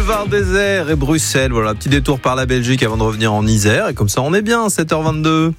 Var d'Isère et Bruxelles. Voilà, petit détour par la Belgique avant de revenir en Isère. Et comme ça, on est bien, 7h22.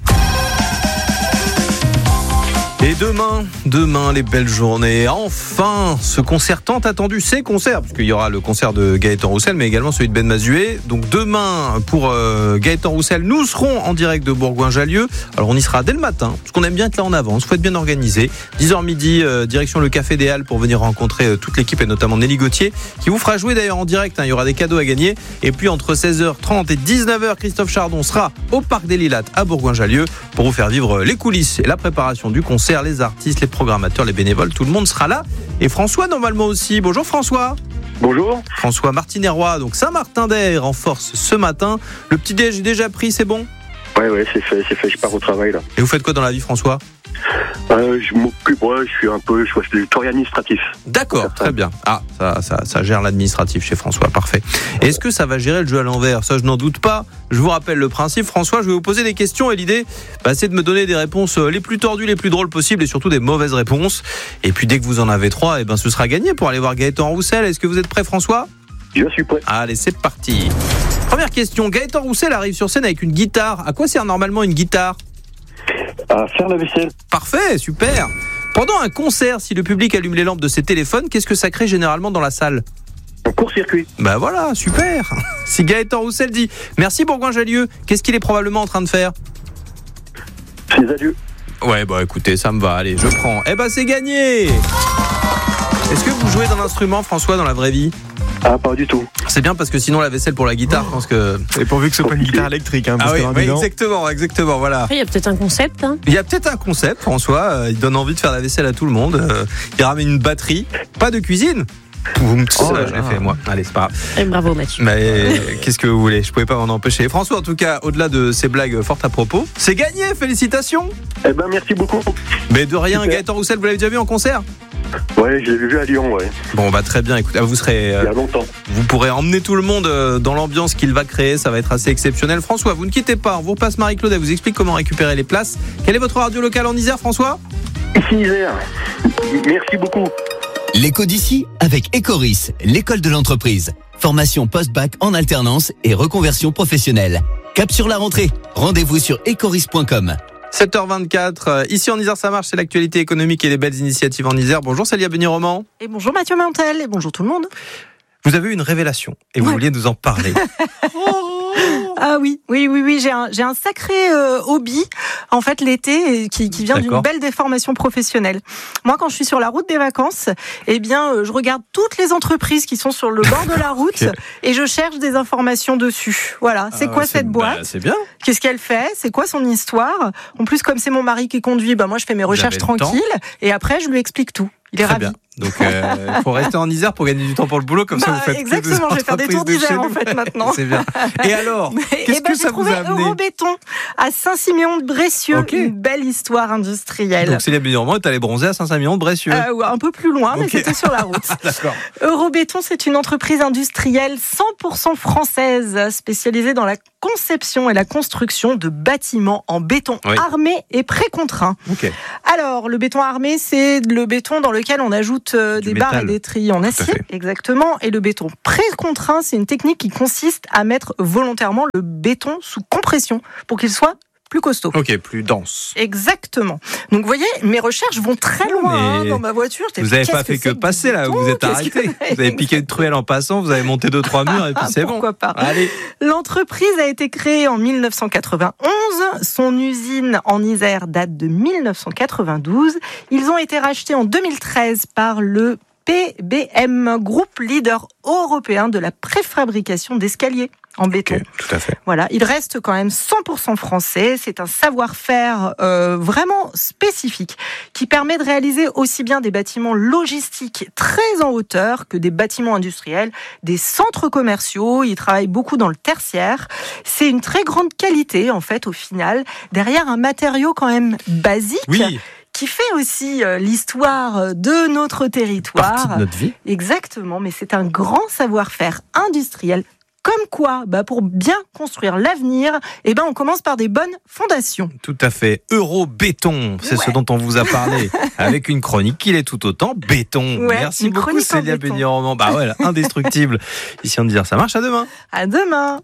Et demain, les belles journées. Enfin, ce concert tant attendu, ces concerts, puisqu'il y aura le concert de Gaëtan Roussel, mais également celui de Ben Mazué. Donc demain, pour Gaëtan Roussel, nous serons en direct de Bourgoin-Jallieu. Alors on y sera dès le matin, parce qu'on aime bien être là en avance, faut être bien organisé. 10h midi, direction le Café des Halles pour venir rencontrer toute l'équipe et notamment Nelly Gauthier, qui vous fera jouer d'ailleurs en direct. Il y aura des cadeaux à gagner. Et puis entre 16h30 et 19h, Christophe Chardon sera au Parc des Lilates à Bourgoin-Jallieu pour vous faire vivre les coulisses et la préparation du concert. Les artistes, les programmateurs, les bénévoles, tout le monde sera là. Et François normalement aussi. Bonjour François. Bonjour. François Martinet-Roy, donc Saint-Martin-d'Air en force ce matin. Le petit déj est déjà pris, c'est bon ? Ouais, c'est fait, je pars au travail là. Et vous faites quoi dans la vie François ? Je m'occupe, je fais du tour administratif. D'accord, très bien. Ah, ça gère l'administratif chez François, parfait. Et est-ce que ça va gérer le jeu à l'envers ? Ça, je n'en doute pas. Je vous rappelle le principe, François, je vais vous poser des questions et l'idée, c'est de me donner des réponses les plus tordues, les plus drôles possibles et surtout des mauvaises réponses. Et puis dès que vous en avez 3, ce sera gagné pour aller voir Gaëtan Roussel. Est-ce que vous êtes prêt François ? Je suis prêt. Allez, c'est parti. Première question, Gaëtan Roussel arrive sur scène avec une guitare. À quoi sert normalement une guitare ? À faire la vaisselle. Parfait, super. Pendant un concert, si le public allume les lampes de ses téléphones, qu'est-ce que ça crée généralement dans la salle ? Un court-circuit. Voilà, super. Si Gaëtan Roussel dit « Merci Bourgoin-Jallieu », qu'est-ce qu'il est probablement en train de faire ? Ses adieux. Ouais, écoutez, ça me va, allez, je prends. C'est gagné. Est-ce que vous jouez d'un instrument, François, dans la vraie vie ? Ah, pas du tout. C'est bien parce que sinon la vaisselle pour la guitare, je pense que... Et pourvu que ce soit pas une guitare électrique. Exactement, voilà. Il y a peut-être un concept. Il y a peut-être un concept, François. Il donne envie de faire la vaisselle à tout le monde. Il ramène une batterie. Pas de cuisine. Je l'ai fait moi. Allez, c'est pas grave. Et bravo Mathieu. Mais qu'est-ce que vous voulez ? Je pouvais pas m'en empêcher. François, en tout cas, au-delà de ces blagues fortes à propos, c'est gagné. Félicitations. Merci beaucoup. Mais de rien. Super. Gaëtan Roussel, vous l'avez déjà vu en concert ? Ouais, je l'ai vu à Lyon, ouais. Bon, très bien. Écoutez, vous serez. Il y a longtemps. Vous pourrez emmener tout le monde dans l'ambiance qu'il va créer. Ça va être assez exceptionnel. François, vous ne quittez pas. On vous repasse Marie-Claude. Elle vous explique comment récupérer les places. Quelle est votre radio locale en Isère, François ? Ici Isère. Merci beaucoup. L'écho d'ici avec Ecoris, l'école de l'entreprise. Formation post-bac en alternance et reconversion professionnelle. Cap sur la rentrée. Rendez-vous sur ecoris.com. 7h24, ici en Isère ça marche, c'est l'actualité économique et les belles initiatives en Isère. Bonjour Célia Beignet-Roman. Et bonjour Mathieu Mantel, et bonjour tout le monde. Vous avez eu une révélation et vous vouliez nous en parler. Ah oui, j'ai un sacré hobby en fait l'été qui vient d'une belle déformation professionnelle. Moi quand je suis sur la route des vacances, je regarde toutes les entreprises qui sont sur le bord de la route et je cherche des informations dessus. Voilà, c'est quoi cette boîte ? C'est bien. Qu'est-ce qu'elle fait ? C'est quoi son histoire ? En plus comme c'est mon mari qui conduit, moi je fais mes recherches tranquilles et après je lui explique tout. Il est ravi. Bien. Donc, il faut rester en Isère pour gagner du temps pour le boulot, comme ça vous faites exactement, je vais faire des tours d'Isère en fait maintenant. C'est bien. Et alors, qu'est-ce que ça vous a amené ? Eurobéton à Saint-Siméon-de-Brécieux, une belle histoire industrielle. Donc Célia Beignet-Roman est allée bronzer à Saint-Siméon-de-Brécieux. Un peu plus loin, mais c'était sur la route. D'accord. Eurobéton, c'est une entreprise industrielle 100% française, spécialisée dans la conception et la construction de bâtiments en béton armé et pré-contraint. Okay. Alors, le béton armé, c'est le béton dans lequel on ajoute des barres et des trilles en acier, exactement. Et le béton pré-contraint, c'est une technique qui consiste à mettre volontairement le béton sous compression pour qu'il soit plus costaud. Ok, plus dense. Exactement. Donc vous voyez, mes recherches vont très loin dans ma voiture. Vous n'avez pas fait que passer là, vous vous êtes arrêté. Vous avez piqué une truelle en passant, vous avez monté 2-3 murs et puis c'est bon. Pourquoi pas. Allez. L'entreprise a été créée en 1991. Son usine en Isère date de 1992. Ils ont été rachetés en 2013 par le PBM, groupe leader européen de la préfabrication d'escaliers en béton. Okay, tout à fait. Voilà, il reste quand même 100% français. C'est un savoir-faire vraiment spécifique qui permet de réaliser aussi bien des bâtiments logistiques très en hauteur que des bâtiments industriels, des centres commerciaux. Il travaille beaucoup dans le tertiaire. C'est une très grande qualité en fait au final, derrière un matériau quand même basique. Oui. Qui fait aussi l'histoire de notre territoire. Partie de notre vie. Exactement, mais c'est un grand savoir-faire industriel Comme quoi, pour bien construire l'avenir, on commence par des bonnes fondations. Tout à fait. Eurobéton, c'est ce dont on vous a parlé. Avec une chronique qui est tout autant béton. Merci beaucoup Célia Bénier-Roman. Indestructible. Ici on dit ça marche, à demain. À demain.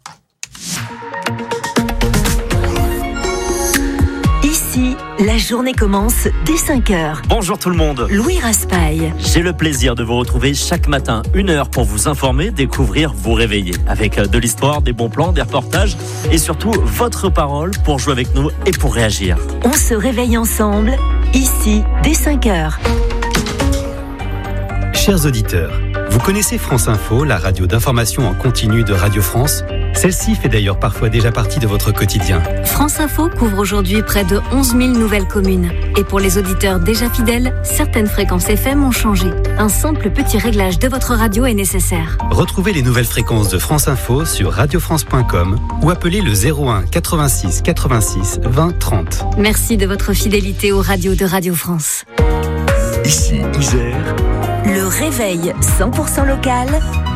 Ici, la journée commence dès 5h. Bonjour tout le monde. Louis Raspail. J'ai le plaisir de vous retrouver chaque matin, 1 heure pour vous informer, découvrir, vous réveiller. Avec de l'histoire, des bons plans, des reportages et surtout votre parole pour jouer avec nous et pour réagir. On se réveille ensemble, ici, dès 5h. Chers auditeurs, vous connaissez France Info, la radio d'information en continu de Radio France ? Celle-ci fait d'ailleurs parfois déjà partie de votre quotidien. France Info couvre aujourd'hui près de 11 000 nouvelles communes. Et pour les auditeurs déjà fidèles, certaines fréquences FM ont changé. Un simple petit réglage de votre radio est nécessaire. Retrouvez les nouvelles fréquences de France Info sur radiofrance.com ou appelez le 01 86 86 20 30. Merci de votre fidélité aux radios de Radio France. Ici, Isère. Le réveil 100% local.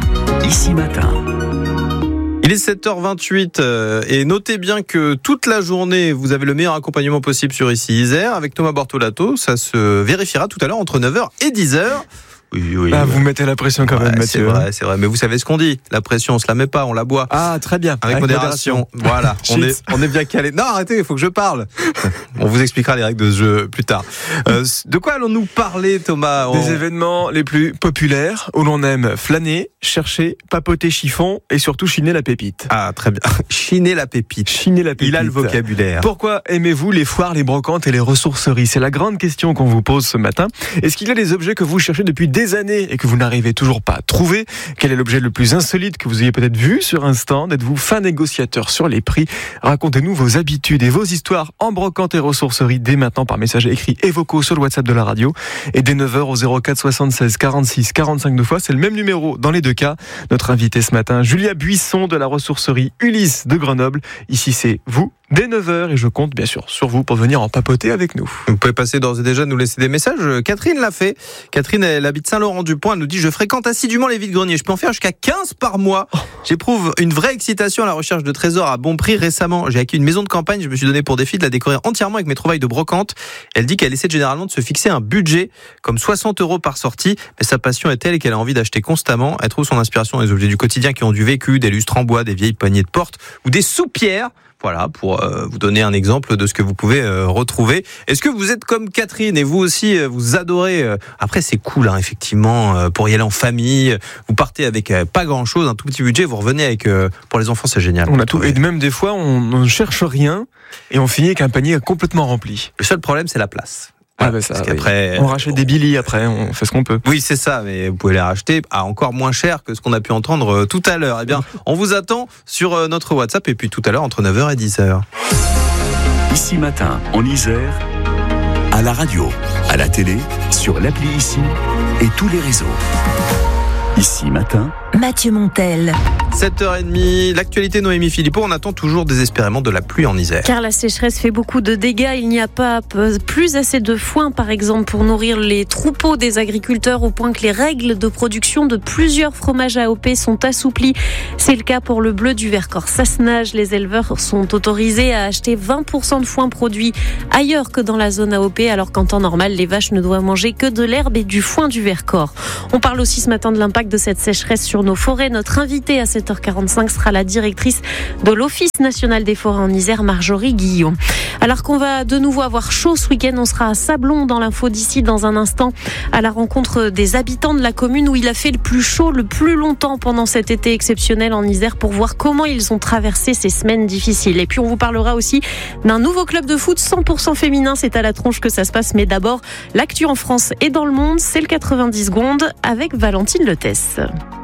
Ici matin. Il est 7h28 et notez bien que toute la journée, vous avez le meilleur accompagnement possible sur Ici Isère avec Thomas Bortolato. Ça se vérifiera tout à l'heure entre 9h et 10h. Oui. Vous mettez la pression quand même, Mathieu. C'est vrai. Mais vous savez ce qu'on dit. La pression, on se la met pas, on la boit. Ah, très bien. Avec modération. Voilà. on est bien calé. Non, arrêtez, il faut que je parle. On vous expliquera les règles de ce jeu plus tard. De quoi allons-nous parler, Thomas? Des événements les plus populaires où l'on aime flâner, chercher, papoter chiffon et surtout chiner la pépite. Ah, très bien. Chiner la pépite. Il a le vocabulaire. Pourquoi aimez-vous les foires, les brocantes et les ressourceries? C'est la grande question qu'on vous pose ce matin. Est-ce qu'il y a des objets que vous cherchez depuis des années et que vous n'arrivez toujours pas à trouver? Quel est l'objet le plus insolite que vous ayez peut-être vu sur un stand? Êtes-vous fin négociateur sur les prix? Racontez-nous vos habitudes et vos histoires en brocante et ressourcerie dès maintenant par message écrit et vocaux sur le WhatsApp de la radio. Et dès 9h au 04 76 46 45 2 fois, c'est le même numéro dans les deux cas. Notre invité ce matin, Julia Buisson de la ressourcerie Ulysse de Grenoble. Ici c'est vous. Dès 9h et je compte bien sûr sur vous pour venir en papoter avec nous. Vous pouvez passer d'ores et déjà nous laisser des messages. Catherine l'a fait. Catherine, elle habite Saint-Laurent-du-Pont. Elle nous dit: je fréquente assidûment les vides-greniers. Je peux en faire jusqu'à 15 par mois. J'éprouve une vraie excitation à la recherche de trésors à bon prix. Récemment, j'ai acquis une maison de campagne. Je me suis donné pour défi de la décorer entièrement avec mes trouvailles de brocante. Elle dit qu'elle essaie généralement de se fixer un budget comme 60 € par sortie. Mais sa passion est telle qu'elle a envie d'acheter constamment. Elle trouve son inspiration dans les objets du quotidien qui ont du vécu, des lustres en bois, des vieilles poignées de porte ou des soupières. Voilà, pour vous donner un exemple de ce que vous pouvez retrouver. Est-ce que vous êtes comme Catherine et vous aussi, vous adorez... Après, c'est cool, effectivement, pour y aller en famille. Vous partez avec pas grand-chose, un tout petit budget, vous revenez avec... pour les enfants, c'est génial. On a tout, et même des fois, on ne cherche rien et on finit avec un panier complètement rempli. Le seul problème, c'est la place. Ça, parce qu'après, on rachète des billets après, on fait ce qu'on peut. Oui, c'est ça, mais vous pouvez les racheter à encore moins cher que ce qu'on a pu entendre tout à l'heure. Eh bien, on vous attend sur notre WhatsApp et puis tout à l'heure entre 9h et 10h. Ici matin, en Isère, à la radio, à la télé, sur l'appli Ici et tous les réseaux. Ici matin, Mathieu Montel. 7h30, l'actualité Noémie Philippot, on attend toujours désespérément de la pluie en Isère. Car la sécheresse fait beaucoup de dégâts, il n'y a pas plus assez de foin par exemple pour nourrir les troupeaux des agriculteurs au point que les règles de production de plusieurs fromages AOP sont assouplies. C'est le cas pour le bleu du Vercors Sassenage. Les éleveurs sont autorisés à acheter 20% de foin produit ailleurs que dans la zone AOP, alors qu'en temps normal, les vaches ne doivent manger que de l'herbe et du foin du Vercors. On parle aussi ce matin de l'impact de cette sécheresse sur nos forêts. Notre invitée à 7h45 sera la directrice de l'Office national des forêts en Isère, Marjorie Guillon. Alors qu'on va de nouveau avoir chaud ce week-end, on sera à Sablons dans l'info d'ici dans un instant à la rencontre des habitants de la commune où il a fait le plus chaud, le plus longtemps pendant cet été exceptionnel en Isère pour voir comment ils ont traversé ces semaines difficiles. Et puis on vous parlera aussi d'un nouveau club de foot 100% féminin. C'est à la Tronche que ça se passe, mais d'abord l'actu en France et dans le monde, c'est le 90 secondes avec Valentine Letesse.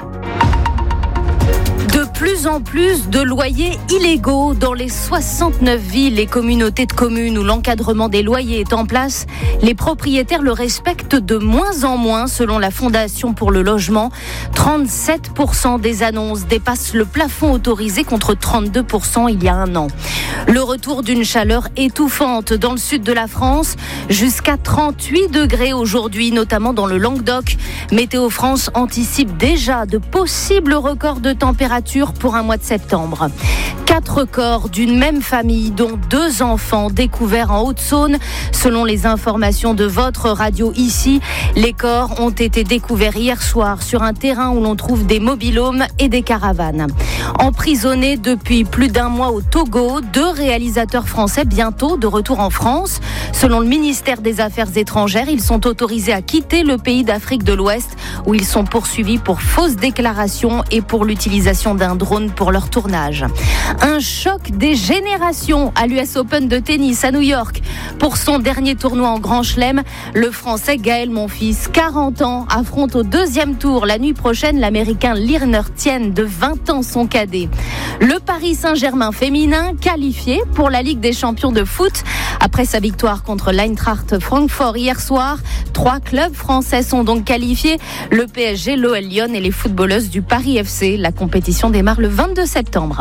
De plus en plus de loyers illégaux dans les 69 villes et communautés de communes où l'encadrement des loyers est en place. Les propriétaires le respectent de moins en moins selon la Fondation pour le logement. 37% des annonces dépassent le plafond autorisé contre 32% il y a un an. Le retour d'une chaleur étouffante dans le sud de la France, jusqu'à 38 degrés aujourd'hui, notamment dans le Languedoc. Météo France anticipe déjà de possibles records de température pour pour un mois de septembre. 4 corps d'une même famille, dont 2 enfants découverts en Haute-Saône. Selon les informations de votre radio ici, les corps ont été découverts hier soir sur un terrain où l'on trouve des mobil-homes et des caravanes. Emprisonnés depuis plus d'1 mois au Togo, 2 réalisateurs français bientôt de retour en France. Selon le ministère des Affaires étrangères, ils sont autorisés à quitter le pays d'Afrique de l'Ouest où ils sont poursuivis pour fausses déclarations et pour l'utilisation d'un drone pour leur tournage. Un choc des générations à l'US Open de tennis à New York. Pour son dernier tournoi en Grand Chelem, le Français Gaël Monfils, 40 ans, affronte au 2e tour la nuit prochaine l'Américain Lirner Tien de 20 ans, son cadet. Le Paris Saint-Germain féminin qualifié pour la Ligue des champions de foot. Après sa victoire contre l'Eintracht Francfort hier soir, 3 clubs français sont donc qualifiés. Le PSG, l'OL Lyon et les footballeuses du Paris FC. La compétition démarre le 22 septembre.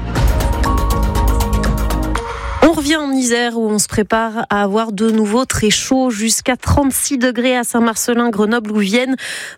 On revient en Isère où on se prépare à avoir de nouveau très chaud, jusqu'à 36 degrés à Saint-Marcellin, Grenoble ou Vienne,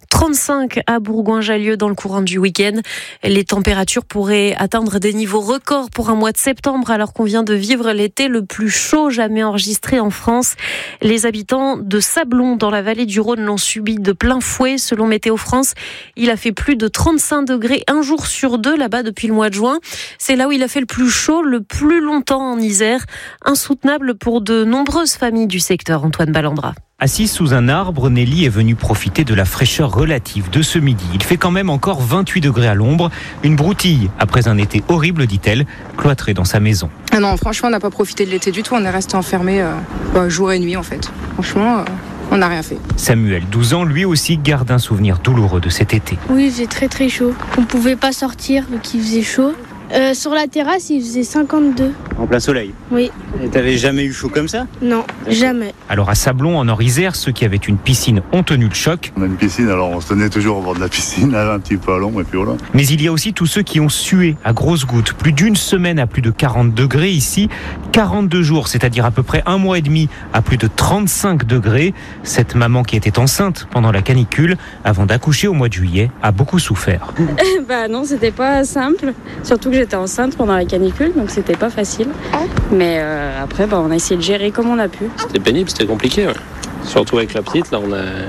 35 à Bourgoin-Jallieu dans le courant du week-end. Les températures pourraient atteindre des niveaux records pour un mois de septembre alors qu'on vient de vivre l'été le plus chaud jamais enregistré en France. Les habitants de Sablons dans la vallée du Rhône l'ont subi de plein fouet. Selon Météo France, il a fait plus de 35 degrés un jour sur 2 là-bas depuis le mois de juin. C'est là où il a fait le plus chaud, le plus longtemps en Isère. Insoutenable pour de nombreuses familles du secteur. Antoine Ballandra. Assise sous un arbre, Nelly est venue profiter de la fraîcheur relative de ce midi. Il fait quand même encore 28 degrés à l'ombre. Une broutille après un été horrible, dit-elle, cloîtrée dans sa maison. Ah non, franchement, on n'a pas profité de l'été du tout. On est resté enfermés jour et nuit, en fait. Franchement, on n'a rien fait. Samuel, 12 ans, lui aussi garde un souvenir douloureux de cet été. Oui, il faisait très très chaud. On ne pouvait pas sortir vu qu'il faisait chaud. Sur la terrasse, il faisait 52. En plein soleil? Oui. Et t'avais jamais eu chaud comme ça? Non, jamais. Alors à Sablons, en Nord-Isère, ceux qui avaient une piscine ont tenu le choc. On a une piscine, alors on se tenait toujours au bord de la piscine, un petit peu à l'ombre et puis voilà. Mais il y a aussi tous ceux qui ont sué à grosses gouttes. Plus d'une semaine à plus de 40 degrés ici. 42 jours, c'est-à-dire à peu près 1 mois et demi à plus de 35 degrés. Cette maman qui était enceinte pendant la canicule, avant d'accoucher au mois de juillet, a beaucoup souffert. Non, c'était pas simple. Surtout que j'étais enceinte pendant la canicule, donc c'était pas facile. Mais après, on a essayé de gérer comme on a pu. C'était pénible, c'était compliqué. Ouais. Surtout avec la petite, là,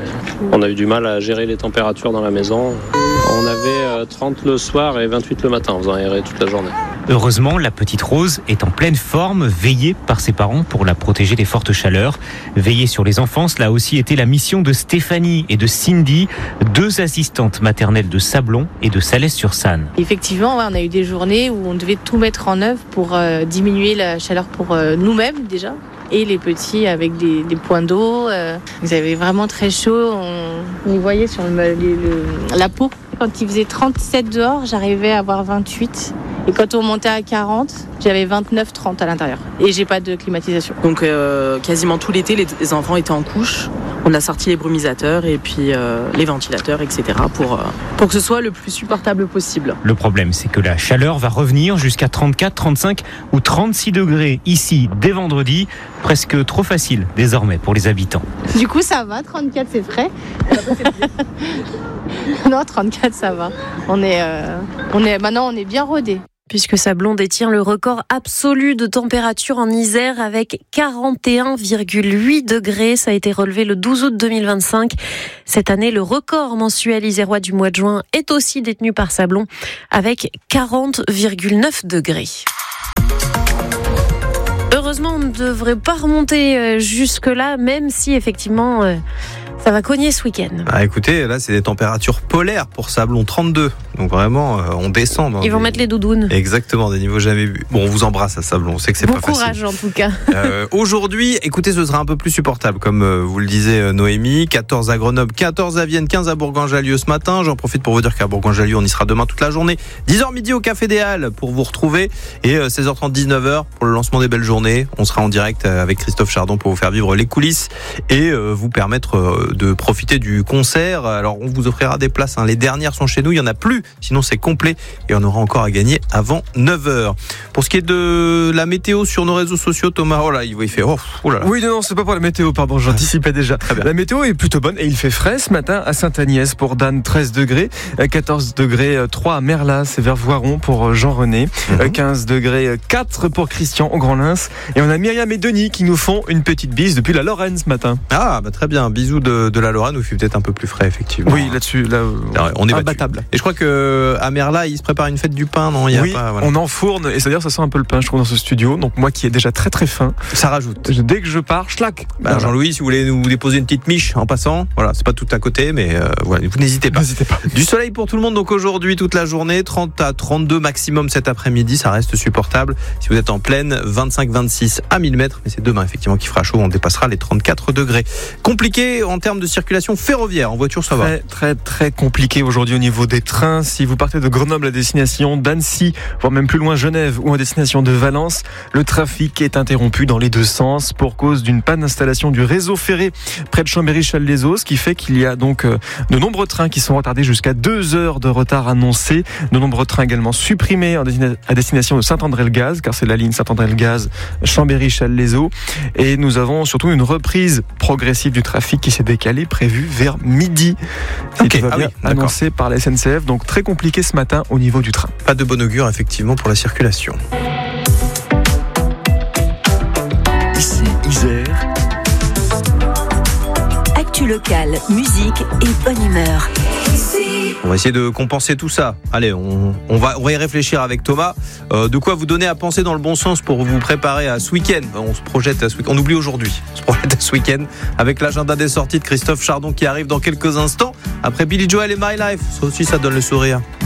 on a eu du mal à gérer les températures dans la maison. On avait 30 le soir et 28 le matin, en faisant aérer toute la journée. Heureusement, la petite Rose est en pleine forme, veillée par ses parents pour la protéger des fortes chaleurs. Veiller sur les enfants, cela a aussi été la mission de Stéphanie et de Cindy, 2 assistantes maternelles de Sablons et de Salès-sur-Sanne. Effectivement, on a eu des journées où on devait tout mettre en œuvre pour diminuer la chaleur pour nous-mêmes déjà. Et les petits avec des points d'eau. Ils avaient vraiment très chaud. On y voyait sur la peau. Quand il faisait 37 dehors, j'arrivais à avoir 28. Et quand on montait à 40, j'avais 29-30 à l'intérieur. Et j'ai pas de climatisation. Donc quasiment tout l'été, les enfants étaient en couche. On a sorti les brumisateurs et puis les ventilateurs, etc. pour que ce soit le plus supportable possible. Le problème, c'est que la chaleur va revenir jusqu'à 34, 35 ou 36 degrés ici dès vendredi. Presque trop facile désormais pour les habitants. Du coup, ça va, 34 c'est frais. Non, 34 ça va. Maintenant on est bien rodés. Puisque Sablons détient le record absolu de température en Isère avec 41,8 degrés. Ça a été relevé le 12 août 2025. Cette année, le record mensuel isérois du mois de juin est aussi détenu par Sablons avec 40,9 degrés. Heureusement, on ne devrait pas remonter jusque-là, même si effectivement... ça va cogner ce week-end. Écoutez, là, c'est des températures polaires pour Sablons, 32. Donc vraiment, on descend. Ils vont mettre les doudounes. Exactement, des niveaux jamais vus. Bon, on vous embrasse à Sablons, on sait que c'est pas facile. Bon courage en tout cas. Aujourd'hui, écoutez, ce sera un peu plus supportable, comme vous le disait Noémie. 14 à Grenoble, 14 à Vienne, 15 à Bourgoin-Jallieu ce matin. J'en profite pour vous dire qu'à Bourgoin-Jallieu, on y sera demain toute la journée. 10h midi au Café des Halles pour vous retrouver. Et 16h30, 19h pour le lancement des belles journées. Saint-Tropez. On sera en direct avec Christophe Chardon pour vous faire vivre les coulisses et vous permettre de profiter du concert. Alors on vous offrira des places, les dernières sont chez nous, il n'y en a plus, sinon c'est complet et on aura encore à gagner avant 9h. Pour ce qui est de la météo sur nos réseaux sociaux, Thomas, il fait oh là là. Oui, non, c'est pas pour la météo, pardon, j'anticipais déjà. La météo est plutôt bonne et il fait frais ce matin à Sainte-Agnès pour Dan, 13 degrés, 14 degrés 3 à Merlas et vers Voiron pour Jean-René, 15 degrés 4 pour Christian au Grand-Lens. Et on a Myriam et Denis qui nous font une petite bise depuis la Lorraine ce matin. Ah, très bien, bisous de la Lorraine où il fait peut-être un peu plus frais, effectivement. Oui, là-dessus, on est imbattable. Et je crois qu'à Merla, il se prépare une fête du pain, non? On enfourne et c'est-à-dire ça sent un peu le pain, je trouve, dans ce studio. Donc moi qui est déjà très très fin, ça rajoute. Dès que je pars, schlac. Jean-Louis, si vous voulez nous déposer une petite miche en passant, c'est pas tout à côté, mais vous n'hésitez pas. Du soleil pour tout le monde, donc aujourd'hui toute la journée, 30 à 32 maximum cet après-midi, ça reste supportable. Si vous êtes en pleine, 25-26 à 1000 mètres, mais c'est demain effectivement qu'il fera chaud, on dépassera les 34 degrés. Compliqué en termes de circulation ferroviaire, en voiture ça va. Très très compliqué aujourd'hui au niveau des trains. Si vous partez de Grenoble à destination d'Annecy, voire même plus loin Genève ou à destination de Valence, le trafic est interrompu dans les deux sens pour cause d'une panne d'installation du réseau ferré près de Chambéry-Challes-les-Eaux, ce qui fait qu'il y a donc de nombreux trains qui sont retardés jusqu'à 2 heures de retard annoncé. De nombreux trains également supprimés à destination de Saint-André-le-Gaz, car c'est la ligne Saint-André-le-Gaz, Chambéry-Challes-les-Eaux. Et nous avons surtout une reprise progressive du trafic qui s'est décalée, prévue vers midi. Annoncé par la SNCF, donc très compliqué ce matin au niveau du train. Pas de bon augure effectivement pour la circulation. Ici Isère. Actu locale, musique et bonne humeur. On va essayer de compenser tout ça. Allez, on va y réfléchir avec Thomas. De quoi vous donner à penser dans le bon sens pour vous préparer à ce week-end. On se projette à ce week-end. On oublie aujourd'hui. On se projette à ce week-end avec l'agenda des sorties de Christophe Chardon qui arrive dans quelques instants. Après Billy Joel et My Life. Ça aussi, ça donne le sourire.